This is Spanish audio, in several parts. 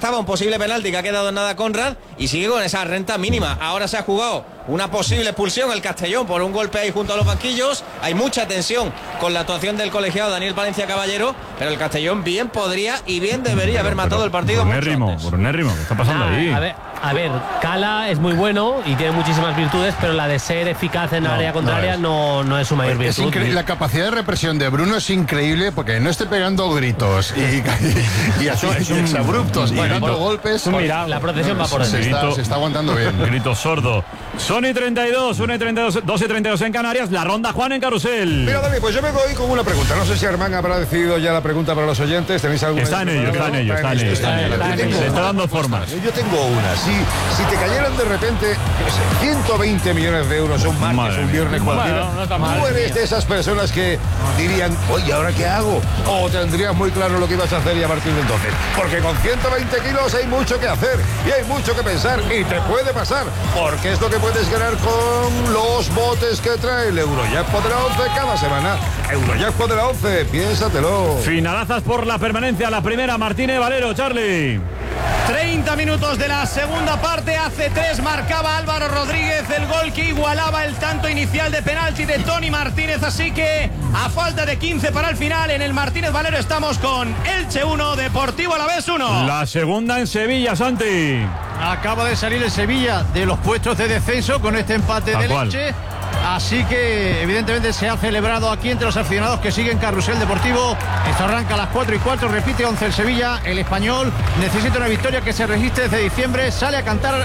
descartaba un posible penalti que ha quedado en nada Conrad y sigue con esa renta mínima. Ahora se ha jugado una posible expulsión el Castellón por un golpe ahí junto a los banquillos. Hay mucha tensión con la actuación del colegiado Daniel Palencia Caballero, pero el Castellón bien podría y bien debería haber matado el partido. Por un érrimo, ¿qué está pasando ahí? A ver, Cala es muy bueno y tiene muchísimas virtudes, pero la de ser eficaz en área contraria no es su mayor virtud. La capacidad de represión de Bruno es increíble, porque no esté pegando gritos y así abruptos y dando golpes. La procesión va por ahí. Se está aguantando bien. Grito sordo. Son y 32, 1 y 32, 2 y 32 en Canarias. La ronda, Juan, en Carrusel. Mira, Dani, pues yo vengo hoy con una pregunta. No sé si Armán habrá decidido ya la pregunta para los oyentes. ¿Tenéis alguna? Está en ello. Se está dando formas. Yo tengo una. Si te cayeran de repente 120 millones de euros un martes, un viernes cualquiera, ¿tú eres de esas personas que dirían, oye, ¿ahora qué hago? ¿O tendrías muy claro lo que ibas a hacer y a partir de entonces? Porque con 120 kilos hay mucho que hacer y hay mucho que pensar y te puede pasar, porque es lo que puedes ganar con los botes que trae el Eurojackpot de la 11 cada semana. Eurojackpot de la 11, piénsatelo. Finalazas por la permanencia, la primera, Martínez Valero, Charlie. 30 minutos de la segunda parte, hace 3 marcaba Álvaro Rodríguez el gol que igualaba el tanto inicial de penalti de Toni Martínez, así que a falta de 15 para el final, en el Martínez Valero estamos con Elche 1, Deportivo Alavés 1. La segunda en Sevilla, Santi. Acaba de salir el Sevilla de los puestos de descenso con este empate del Elche. Así que evidentemente se ha celebrado aquí entre los aficionados que siguen Carrusel Deportivo. Esto arranca a las 4:15, repite 11 el Sevilla. El español necesita una victoria que se registre desde diciembre. Sale a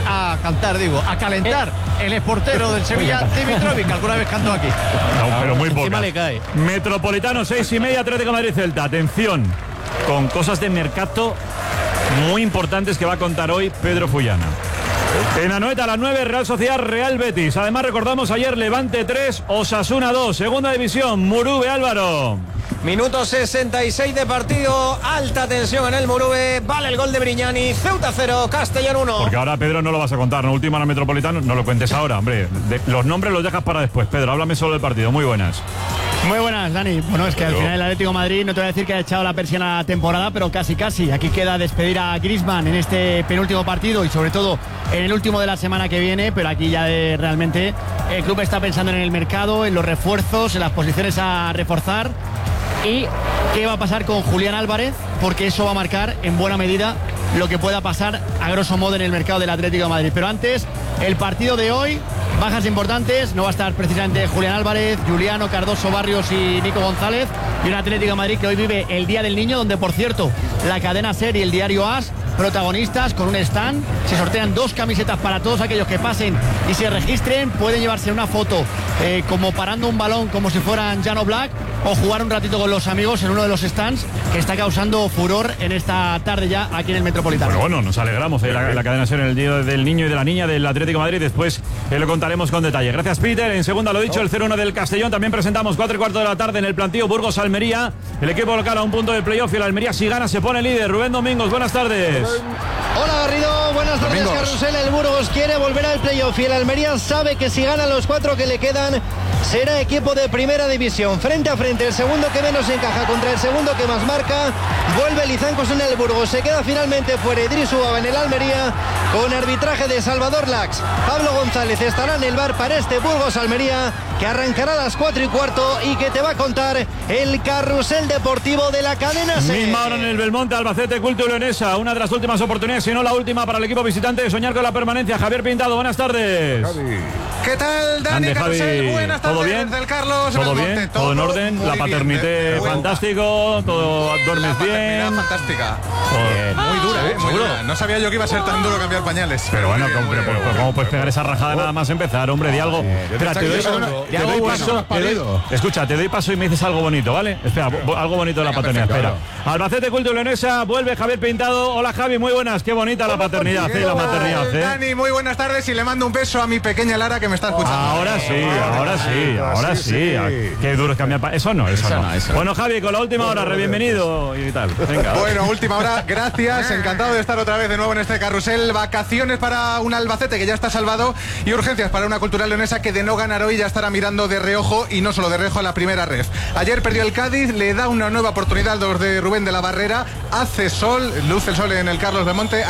calentar el exportero del Sevilla, Dimitrovic, que alguna vez cantó aquí. No, pero muy poco. Le cae. Metropolitano 6:30, Atlético de Madrid Celta. Atención, con cosas de mercado muy importantes que va a contar hoy Pedro Fullana. En Anoeta a las 9, Real Sociedad, Real Betis. Además recordamos ayer Levante 3, Osasuna 2, segunda división, Murube, Álvaro. Minuto 66 de partido, alta tensión en el Murube, vale el gol de Brignani, Ceuta 0, Castellón 1. Porque ahora, Pedro, no lo vas a contar, ¿no? Última en Metropolitano, no lo cuentes ahora, hombre. Los nombres los dejas para después. Pedro, háblame solo del partido, muy buenas. Muy buenas, Dani. Bueno, es que al final el Atlético de Madrid, no te voy a decir que ha echado la persiana a la temporada, pero casi. Aquí queda despedir a Griezmann en este penúltimo partido y sobre todo en el último de la semana que viene, pero aquí ya realmente el club está pensando en el mercado, en los refuerzos, en las posiciones a reforzar. ¿Y qué va a pasar con Julián Álvarez? Porque eso va a marcar en buena medida lo que pueda pasar a grosso modo en el mercado del Atlético de Madrid. Pero antes, el partido de hoy, bajas importantes, no va a estar precisamente Julián Álvarez, Juliano, Cardoso, Barrios y Nico González, y un Atlético de Madrid que hoy vive el Día del Niño, donde por cierto la cadena SER y el diario AS, protagonistas con un stand, se sortean 2 camisetas para todos aquellos que pasen y se registren, pueden llevarse una foto como parando un balón como si fueran Jan Oblak, o jugar un ratito con los amigos en uno de los stands que está causando furor en esta tarde ya aquí en el Metropolitano. Bueno, nos alegramos la cadena SER en el Día del Niño y de la Niña del Atlético de Madrid. Después lo contaremos con detalle. Gracias, Peter. En segunda, lo dicho, el 0-1 del Castellón. También presentamos 4:15 de la tarde en el plantío Burgos-Almería. El equipo local a un punto del playoff y el Almería, si gana, se pone líder. Rubén Domingos, buenas tardes. Hola, Garrido, buenas tardes. Carrusel. El Burgos quiere volver al playoff y el Almería sabe que si gana los 4 que le quedan será equipo de primera división. Frente a frente, el segundo que menos encaja contra el segundo que más marca. Vuelve Lizancos en el Burgos. Se queda finalmente fuera Idris Ubaba en el Almería con arbitraje de Salvador Lax. Pablo González estará en el bar para este Burgos-Almería que arrancará a las 4:15 y que te va a contar el Carrusel Deportivo de la cadena SER. Misma hora en el Belmonte, Albacete, Culto y Leonesa. Una de las últimas oportunidades, si no la última, para el equipo visitante de soñar con la permanencia. Javier Pintado, buenas tardes. Javi. ¿Qué tal, Dani? Carrusel, buenas tardes. ¿Todo bien? Del Carlos, ¿Todo bien? Belmonte. ¿Todo en orden? La paternité fantástico, todo duermes bien. Fantástica. Muy dura, muy dura. No sabía yo que iba a ser tan duro cambiar pañales. Pero bueno, ¿cómo puedes pegar esa rajada nada más empezar, hombre? Di algo. Espera, te doy paso. Escucha, te doy paso y me dices algo bonito, ¿vale? Espera, algo bonito de la paternidad. Espera. Albacete, Culto y Leonesa, vuelve Javier Pintado. Hola, Javi, muy buenas. Qué bonita la paternidad, la maternidad. Dani, muy buenas tardes y le mando un beso a mi pequeña Lara que me está escuchando. Ahora sí. Qué duro es cambiar. Eso no. Bueno, Javi, con la última hora, bienvenido y tal. Venga. Bueno, última hora, gracias. Encantado de estar otra vez de nuevo en este carrusel. Vacaciones para un Albacete que ya está salvado y urgencias para una Cultural Leonesa que de no ganar hoy ya estará mirando de reojo y no solo de reojo a la primera ref. Ayer perdió el Cádiz, le da una nueva oportunidad a los de Rubén de la Barrera. Hace sol, luce el sol en el Carlos Belmonte.